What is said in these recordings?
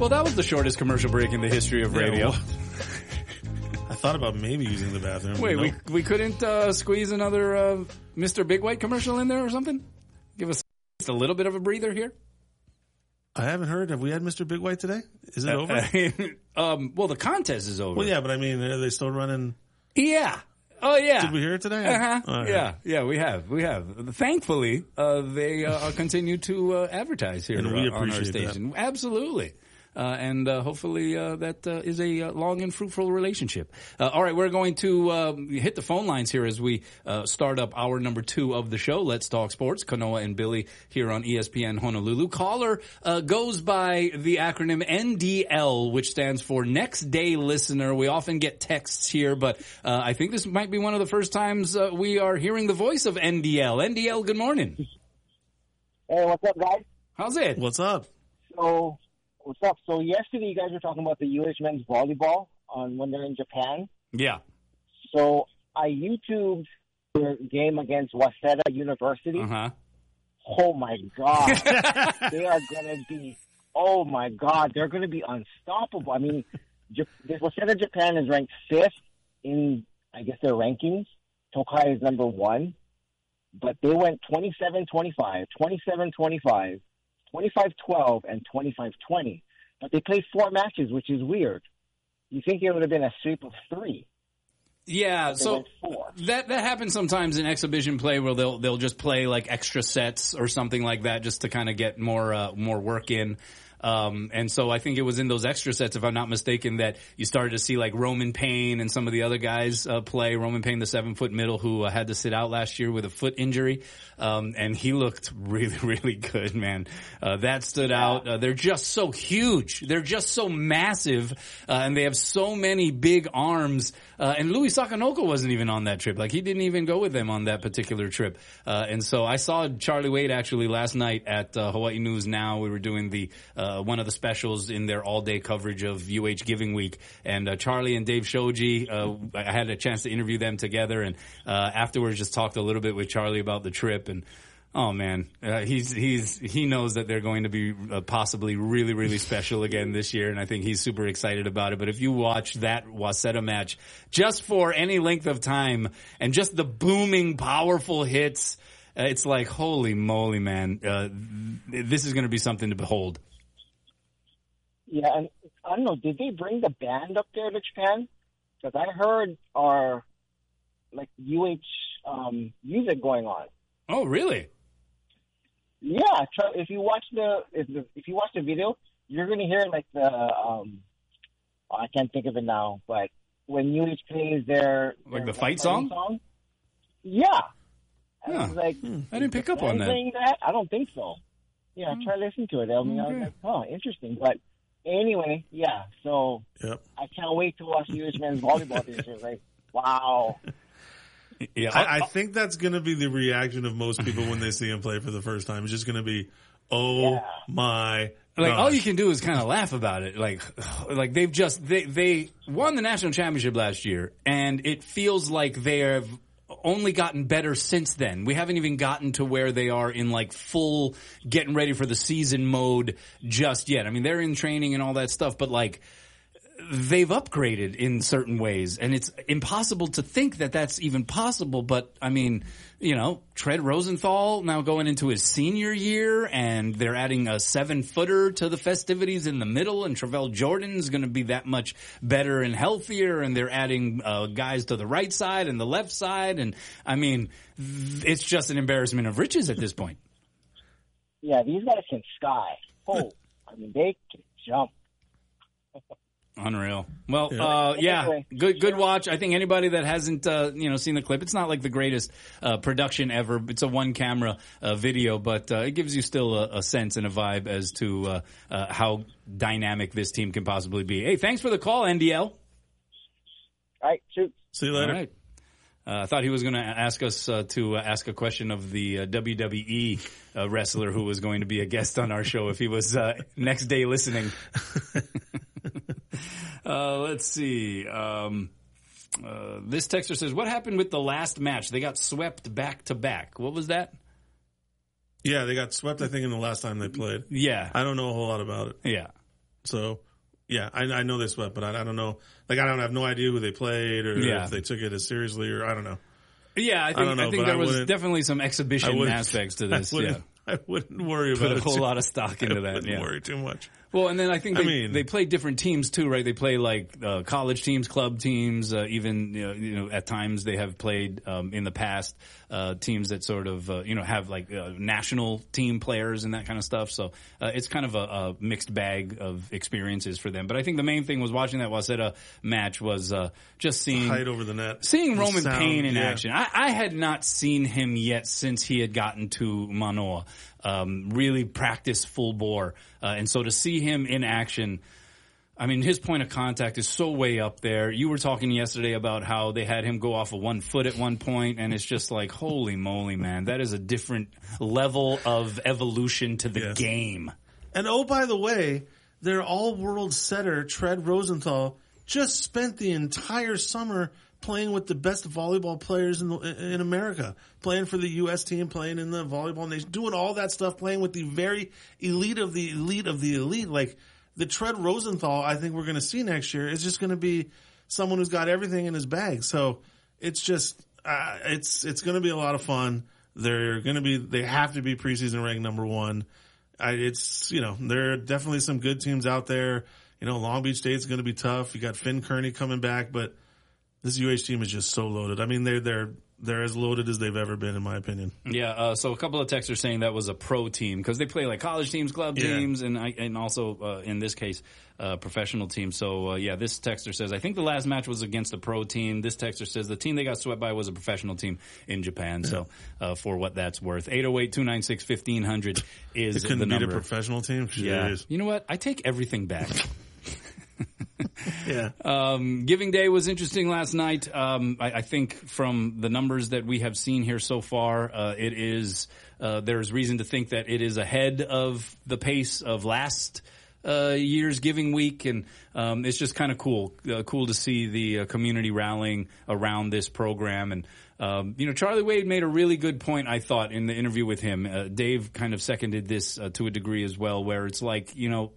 Well, that was the shortest commercial break in the history of radio. Well, I thought about maybe using the bathroom. Wait, nope. we couldn't squeeze another Mr. Big White commercial in there or something? Give us just a little bit of a breather here. I haven't heard. Have we had Mr. Big White today? Is it over? Well, the contest is over. Well, yeah, but I mean, are they still running? Yeah. Oh, yeah. Did we hear it today? Uh-huh. Right. Yeah, we have. Thankfully, they continue to advertise here And we on our appreciate station. That. Absolutely. And hopefully that is a long and fruitful relationship. All right, we're going to hit the phone lines here as we start up hour number 2 of the show. Let's Talk Sports. Kanoa and Billy here on ESPN Honolulu. Caller goes by the acronym NDL, which stands for Next Day Listener. We often get texts here, but I think this might be one of the first times we are hearing the voice of NDL. NDL, good morning. Hey, what's up, guys? How's it? What's up? What's up? So yesterday you guys were talking about the UH men's volleyball when they're in Japan. Yeah. So I YouTubed their game against Waseda University. Uh-huh. Oh, my God. They are going to be, oh, my God, they're going to be unstoppable. I mean, Waseda Japan is ranked 5th in, I guess, their rankings. Tokai is number 1. But they went 27-25, 27-25. 25-12 and 25-20. But they played 4 matches, which is weird. You think it would have been a sweep of 3. Yeah, so that happens sometimes in exhibition play where they'll just play like extra sets or something like that just to kind of get more work in. And so I think it was in those extra sets, if I'm not mistaken, that you started to see like Roman Payne and some of the other guys play. Roman Payne, the 7-foot middle who had to sit out last year with a foot injury. And he looked really, really good, man. That stood out. They're just so huge. They're just so massive. And they have so many big arms. And Louis Sakanoko wasn't even on that trip. Like, he didn't even go with them on that particular trip. And so I saw Charlie Wade actually last night at Hawaii News Now. We were doing the one of the specials in their all-day coverage of UH Giving Week. And Charlie and Dave Shoji, I had a chance to interview them together. And afterwards just talked a little bit with Charlie about the trip. And oh man, he knows that they're going to be possibly really, really special again this year, and I think he's super excited about it. But if you watch that Waseda match just for any length of time and just the booming, powerful hits, it's like, holy moly, man, this is going to be something to behold. Yeah, and I don't know, did they bring the band up there to Japan? Because I heard our UH music going on. Oh, really? Yeah, if you watch the video, you're going to hear like the I can't think of it now, but when UH plays their the fight song? Yeah. Huh. I was like, I didn't pick up on that. Playing that? I don't think so. Yeah, try to listen to it. I mean, I was like, oh, interesting. But anyway, yeah. So I can't wait to watch UH men's volleyball this year. Like, wow. Yeah, I think that's going to be the reaction of most people when they see him play for the first time. It's just going to be, my like gosh. all you can do is kind of laugh about it. Like they won the national championship last year, and it feels like they have only gotten better since then. We haven't even gotten to where they are in like full getting ready for the season mode just yet. I mean, they're in training and all that stuff, but like, they've upgraded in certain ways, and it's impossible to think that that's even possible. But I mean, you know, Tread Rosenthal now going into his senior year, and they're adding a 7-footer to the festivities in the middle, and Travell Jordan's going to be that much better and healthier, and they're adding guys to the right side and the left side, and I mean, it's just an embarrassment of riches at this point. Yeah, these guys can sky. Oh, I mean, they can jump. Unreal. Well, good watch. I think anybody that hasn't, seen the clip, it's not like the greatest production ever. It's a one-camera video, but it gives you still a sense and a vibe as to how dynamic this team can possibly be. Hey, thanks for the call, NDL. All right, shoot. See you later. All right. I thought he was going to ask us to ask a question of the WWE wrestler who was going to be a guest on our show if he was next day listening. Let's see. This texter says, what happened with the last match? They got swept back to back. What was that? Yeah, they got swept, I think, in the last time they played. Yeah. I don't know a whole lot about it. Yeah. So, yeah, I know they swept, but I don't know. Like, I have no idea who they played or if they took it as seriously or I don't know. Yeah, I think there was definitely some exhibition aspects to this. I wouldn't worry about it. Put a whole lot of stock into that. I wouldn't worry too much. Well, and then I think they play different teams too, right? They play like college teams, club teams, even at times they have played in the past teams that sort of have like national team players and that kind of stuff. So it's kind of a mixed bag of experiences for them. But I think the main thing was watching that Waseda match was just seeing height over the net, seeing Roman Payne in action. I had not seen him yet since he had gotten to Manoa. Really practice full bore. And so to see him in action, I mean, his point of contact is so way up there. You were talking yesterday about how they had him go off of 1 foot at one point, and it's just like, holy moly, man. That is a different level of evolution to the game. And oh, by the way, their all-world setter, Tread Rosenthal, just spent the entire summer playing with the best volleyball players in America, playing for the U.S. team, playing in the volleyball nation, doing all that stuff, playing with the very elite of the elite of the elite. Like the Tread Rosenthal, I think we're going to see next year is just going to be someone who's got everything in his bag. So it's just it's going to be a lot of fun. They have to be preseason ranked number one. There are definitely some good teams out there. Long Beach State's going to be tough. You got Finn Kearney coming back, but this UH team is just so loaded. I mean, they're as loaded as they've ever been, in my opinion. Yeah. So a couple of texts are saying that was a pro team because they play like college teams, club teams, and also in this case, professional teams. So this texter says I think the last match was against a pro team. This texter says the team they got swept by was a professional team in Japan. So for what that's worth, 808-296-1500 is the number. It couldn't beat a professional team. Jeez. Yeah. You know what? I take everything back. Yeah. Giving Day was interesting last night. I think from the numbers that we have seen here so far, it is there's reason to think that it is ahead of the pace of last year's Giving Week, and it's just kind of cool to see the community rallying around this program. And Charlie Wade made a really good point, I thought, in the interview with him. Dave kind of seconded this to a degree as well, where it's like,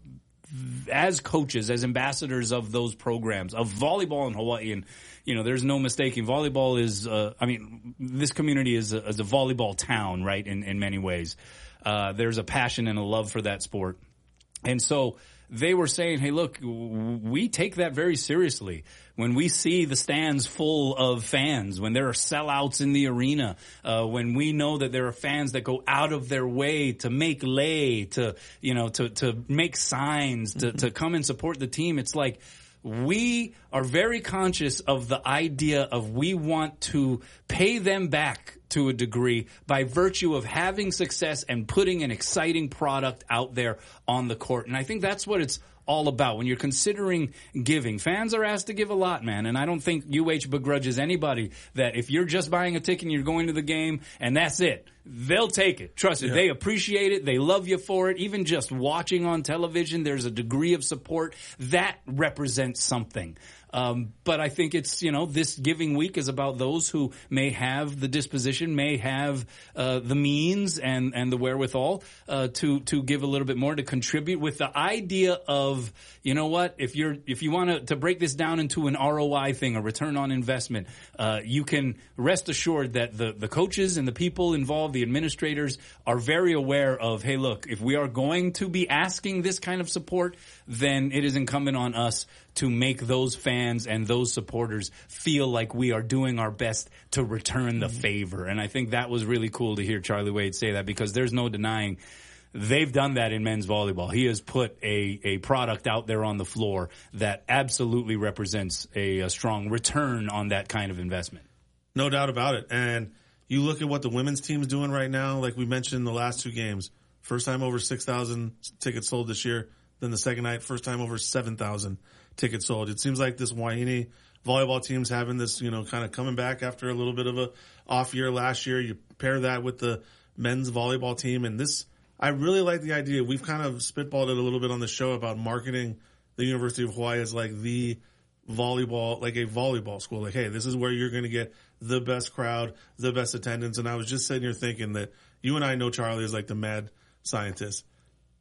as coaches, as ambassadors of those programs, of volleyball in Hawaii, and, there's no mistaking, volleyball is, this community is a volleyball town, right, in many ways. There's a passion and a love for that sport. And so they were saying, hey, look, we take that very seriously. When we see the stands full of fans, when there are sellouts in the arena, when we know that there are fans that go out of their way to make lei, to make signs, to come and support the team, it's like we are very conscious of the idea of we want to pay them back to a degree by virtue of having success and putting an exciting product out there on the court. And I think that's what it's all about. When you're considering giving, fans are asked to give a lot, man. And I don't think UH begrudges anybody that if you're just buying a ticket and you're going to the game and that's it, they'll take it. Trust it. Yeah. They appreciate it. They love you for it. Even just watching on television, there's a degree of support that represents something. But I think it's, this Giving Week is about those who may have the disposition, may have the means and the wherewithal to give a little bit more, to contribute, with the idea of, if you want to break this down into an ROI thing, a return on investment, you can rest assured that the coaches and the people involved, the administrators, are very aware of, hey, look, if we are going to be asking this kind of support, then it is incumbent on us to make those fans and those supporters feel like we are doing our best to return the favor. And I think that was really cool to hear Charlie Wade say that, because there's no denying they've done that in men's volleyball. He has put a product out there on the floor that absolutely represents a strong return on that kind of investment. No doubt about it. And you look at what the women's team is doing right now, like we mentioned in the last two games. First time over 6,000 tickets sold this year. Then the second night, first time over 7,000 tickets sold. It seems like this Waiini volleyball team's having this, kind of coming back after a little bit of a off year last year. You pair that with the men's volleyball team, and this, I really like the idea. We've kind of spitballed it a little bit on the show about marketing the University of Hawaii as like the volleyball, like a volleyball school. Like, hey, this is where you're going to get the best crowd, the best attendance. And I was just sitting here thinking that you and I know Charlie is like the mad scientist.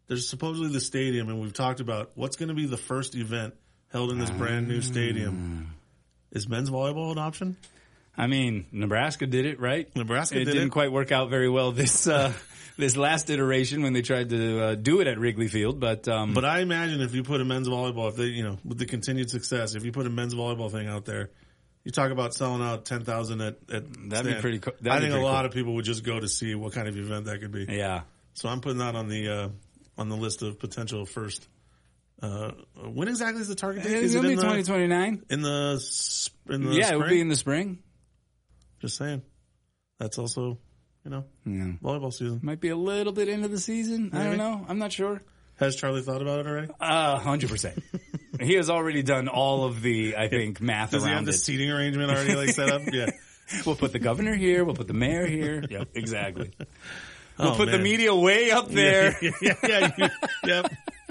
there's supposedly the stadium, and we've talked about what's going to be the first event held in this brand new stadium. Is men's volleyball an option? I mean, Nebraska did it, right? It didn't quite work out very well this last iteration when they tried to do it at Wrigley Field, but I imagine if you put a men's volleyball, if they, with the continued success, if you put a men's volleyball thing out there, you talk about selling out 10,000 at that'd be pretty cool. I think a lot of people would just go to see what kind of event that could be. Yeah. So I'm putting that on the list of potential first. When exactly is the target date? Is it in 2029? In the spring? It would be in the spring. Just saying. That's also, volleyball season. Might be a little bit into the season. Maybe. I don't know. I'm not sure. Has Charlie thought about it already? 100%. He has already done all of the, I think, math Does around he have the seating arrangement already set up? Yeah. We'll put the governor here. We'll put the mayor here. Yep, exactly. We'll put the media way up there. Yep.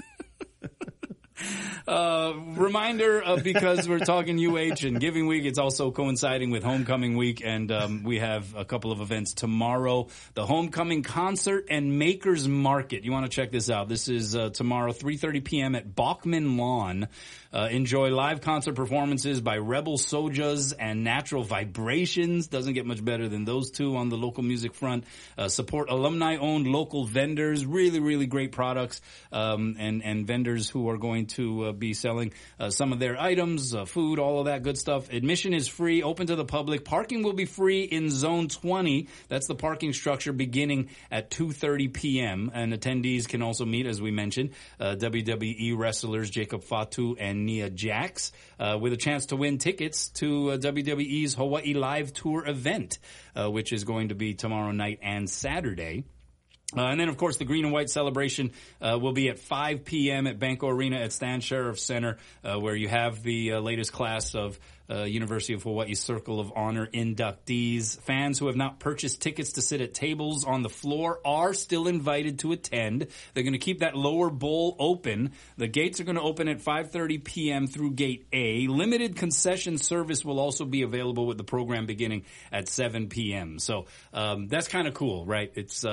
Reminder, because we're talking UH and Giving Week, it's also coinciding with Homecoming Week, and we have a couple of events tomorrow. The Homecoming Concert and Makers Market. You want to check this out. This is tomorrow, 3:30 p.m. at Bachman Lawn. Enjoy live concert performances by Rebel Sojas and Natural Vibrations. Doesn't get much better than those two on the local music front. Support alumni-owned local vendors. Really, really great products, and vendors who are going to be selling some of their items, food, all of that good stuff. Admission is free, open to the public. Parking will be free in Zone 20. That's the parking structure beginning at 2:30 p.m. And attendees can also meet, as we mentioned, WWE wrestlers Jacob Fatu and Nia Jax, with a chance to win tickets to WWE's Hawaii Live Tour event, which is going to be tomorrow night and Saturday. And then, of course, the Green and White celebration will be at 5 p.m. at Banco Arena at Stan Sheriff Center, where you have the latest class of University of Hawaii Circle of Honor inductees. Fans who have not purchased tickets to sit at tables on the floor are still invited to attend. They're going to keep that lower bowl open. The gates are going to open at 5:30 p.m. through Gate A. Limited concession service will also be available with the program beginning at 7 p.m. So that's kind of cool, right? It's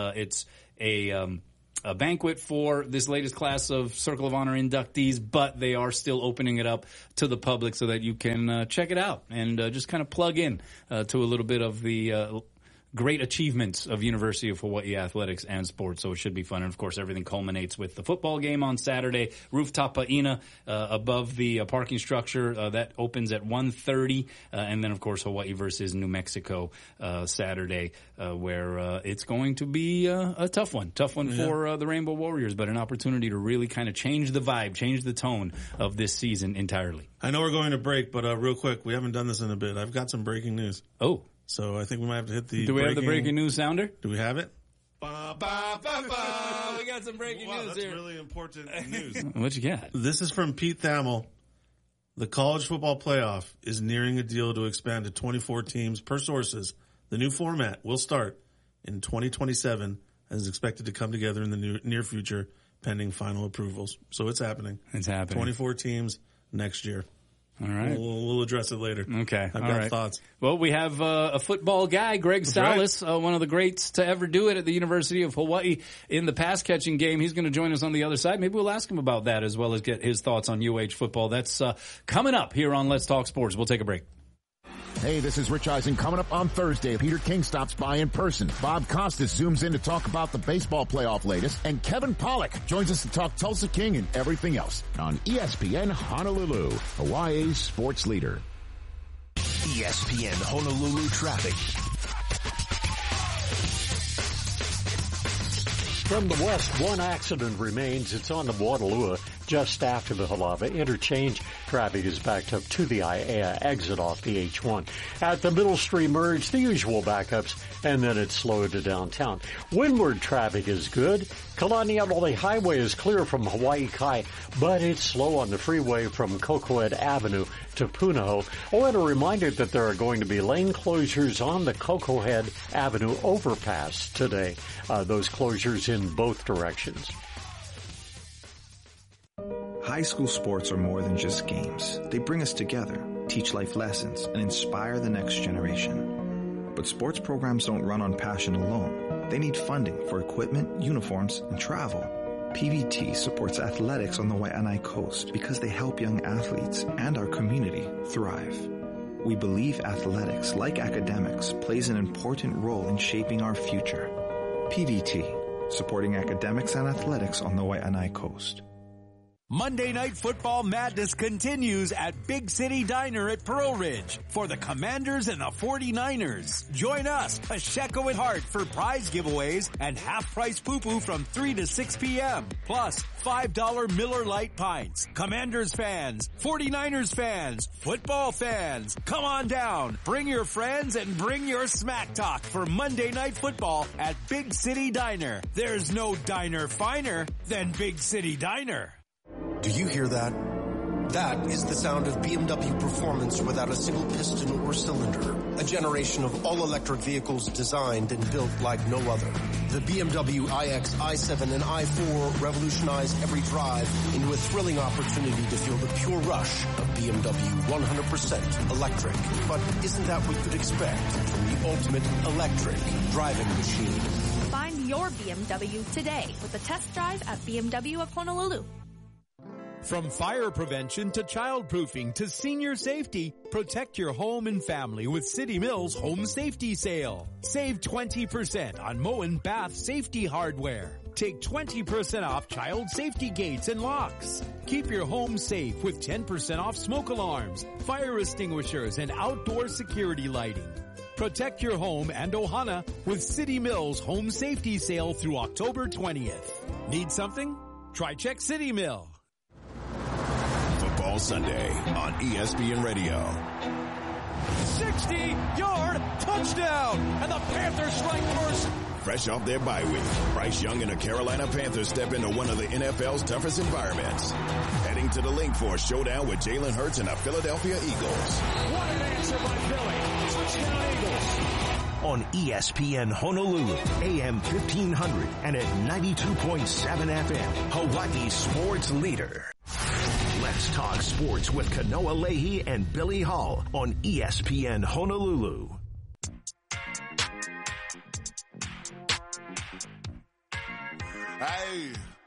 a banquet for this latest class of Circle of Honor inductees, but they are still opening it up to the public so that you can check it out and just kind of plug in to a little bit of the great achievements of University of Hawaii athletics and sports. So it should be fun. And, of course, everything culminates with the football game on Saturday. Rooftop Paina above the parking structure. That opens at 1:30. And then, of course, Hawaii versus New Mexico Saturday, where it's going to be a tough one. Tough one for the Rainbow Warriors, but an opportunity to really kind of change the vibe, change the tone of this season entirely. I know we're going to break, but real quick, we haven't done this in a bit. I've got some breaking news. Oh. So I think we might have to hit the Do we have the breaking news sounder? Do we have it? Ba, ba, ba, ba. We got some breaking news that's here. Really important news. What you got? This is from Pete Thamel. The college football playoff is nearing a deal to expand to 24 teams per sources. The new format will start in 2027 and is expected to come together in the near future pending final approvals. So it's happening. It's happening. 24 teams next year. All right. We'll address it later. Okay. I've got thoughts. Well, we have a football guy, Greg Salas, one of the greats to ever do it at the University of Hawaii in the pass-catching game. He's going to join us on the other side. Maybe we'll ask him about that as well as get his thoughts on UH football. That's coming up here on Let's Talk Sports. We'll take a break. Hey, this is Rich Eisen. Coming up on Thursday, Peter King stops by in person. Bob Costas zooms in to talk about the baseball playoff latest. And Kevin Pollak joins us to talk Tulsa King and everything else on ESPN Honolulu, Hawaii's sports leader. ESPN Honolulu traffic. From the west, one accident remains. It's on the Watalua just after the Halava interchange. Traffic is backed up to the Aiea exit off the H1. At the Middle Stream merge, the usual backups, and then it's slowed to downtown. Windward traffic is good. Kalaniʻaʻole Highway is clear from Hawaii Kai, but it's slow on the freeway from Kokoed Avenue to Punahou. Oh, and a reminder that there are going to be lane closures on the Kokoed Avenue overpass today. Those closures in both directions. High school sports are more than just games. They bring us together, teach life lessons, and inspire the next generation. But sports programs don't run on passion alone. They need funding for equipment, uniforms, and travel. PVT supports athletics on the Waianae Coast because they help young athletes and our community thrive. We believe athletics, like academics, plays an important role in shaping our future. PVT, supporting academics and athletics on the Waianae Coast. Monday Night Football madness continues at Big City Diner at Pearl Ridge for the Commanders and the 49ers. Join us, Pacheco and Hart, for prize giveaways and half-price poo-poo from 3 to 6 p.m. Plus $5 Miller Lite pints. Commanders fans, 49ers fans, football fans, come on down. Bring your friends and bring your smack talk for Monday Night Football at Big City Diner. There's no diner finer than Big City Diner. Do you hear that? That is the sound of BMW performance without a single piston or cylinder. A generation of all-electric vehicles designed and built like no other. The BMW iX, i7, and i4 revolutionize every drive into a thrilling opportunity to feel the pure rush of BMW 100% electric. But isn't that what you'd expect from the ultimate electric driving machine? Find your BMW today with a test drive at BMW of Honolulu. From fire prevention to childproofing to senior safety, protect your home and family with City Mills Home Safety Sale. Save 20% on Moen Bath Safety Hardware. Take 20% off child safety gates and locks. Keep your home safe with 10% off smoke alarms, fire extinguishers, and outdoor security lighting. Protect your home and Ohana with City Mills Home Safety Sale through October 20th. Need something? Try Check City Mill. Football Sunday on ESPN Radio. 60-yard touchdown, and the Panthers strike first. Fresh off their bye week, Bryce Young and the Carolina Panthers step into one of the NFL's toughest environments. Heading to the link for a showdown with Jalen Hurts and the Philadelphia Eagles. What an answer by Philly. Touchdown Eagles. On ESPN Honolulu, AM 1500 and at 92.7 FM, Hawaii's sports leader. Let's talk sports with Kanoa Leahy and Billy Hall on ESPN Honolulu. Hey.